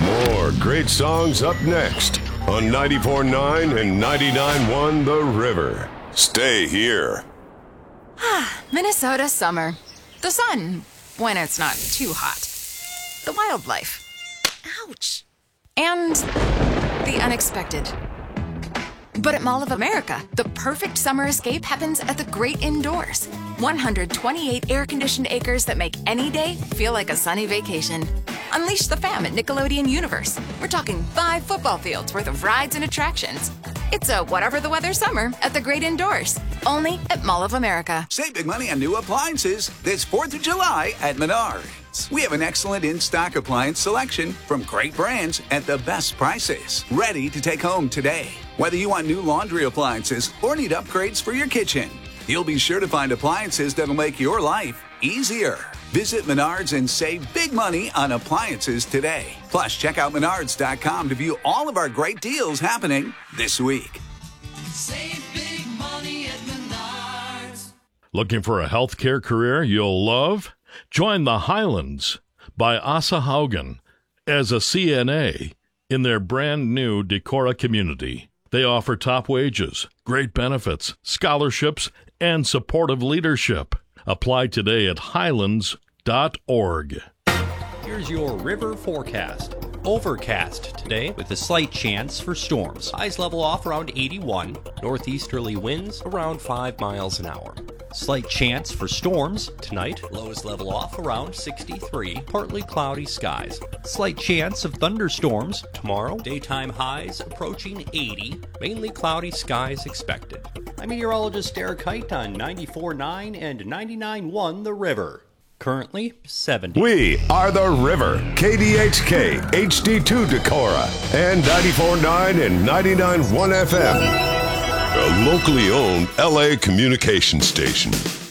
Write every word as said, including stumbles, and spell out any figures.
More great songs up next on ninety-four point nine and ninety-nine point one The River. Stay here. Minnesota summer. The sun, when it's not too hot. The wildlife. Ouch. And the unexpected. But at Mall of America, the perfect summer escape happens at the great indoors. one hundred twenty-eight air-conditioned acres that make any day feel like a sunny vacation. Unleash the fam at Nickelodeon Universe. We're talking five football fields worth of rides and attractions. It's a whatever the weather summer at the great indoors. Only at Mall of America. Save big money on new appliances this fourth of July at Menards. We have an excellent in-stock appliance selection from great brands at the best prices. Ready to take home today. Whether you want new laundry appliances or need upgrades for your kitchen, you'll be sure to find appliances that'll make your life easier. Visit Menards and save big money on appliances today. Plus, check out menards dot com to view all of our great deals happening this week. Save big money at Menards. Looking for a healthcare career you'll love? Join the Highlands by Asa Haugen as a C N A in their brand new Decorah community. They offer top wages, great benefits, scholarships, and supportive leadership. Apply today at highlands dot org. Here's your river forecast. Overcast today with a slight chance for storms. Highs level off around eighty-one. Northeasterly winds around five miles an hour. Slight chance for storms tonight. Lows level off around sixty-three. Partly cloudy skies. Slight chance of thunderstorms tomorrow. Daytime highs approaching eighty. Mainly cloudy skies expected. I'm meteorologist Derek Height on ninety-four point nine and ninety-nine point one The River. Currently seventy. We are The River, K D H K, H D two Decorah, and ninety-four point nine and ninety-nine point one F M. A locally owned L A communication station.